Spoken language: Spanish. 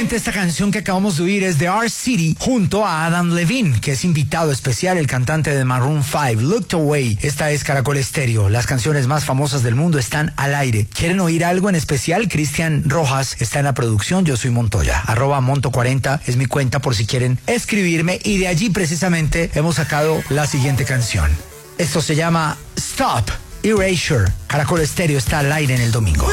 Precisamente esta canción que acabamos de oír es de R. City junto a Adam Levine, que es invitado especial, el cantante de Maroon 5, Looked Away. Esta es Caracol Estéreo. Las canciones más famosas del mundo están al aire. ¿Quieren oír algo en especial? Cristian Rojas está en la producción. Yo soy Montoya. @Monto40 es mi cuenta por si quieren escribirme. Y de allí precisamente hemos sacado la siguiente canción. Esto se llama Stop Erasure. Caracol Estéreo está al aire en el domingo.